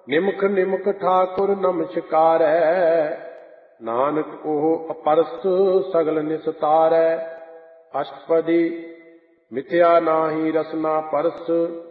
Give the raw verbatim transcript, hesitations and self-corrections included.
ਨਿਮਖ ਨਿਮਖ ਠਾਕੁਰ ਨਮਸਕਾਰੈ, ਨਾਨਕ ਉਹ ਅਪਰਸ ਸਗਲ ਨਿਸਤਾਰੈ। ਅਸ਼ਟਪਦੀ ਮਿਥਿਆ ਨਾਹੀ ਰਸਨਾ ਪਰਸ,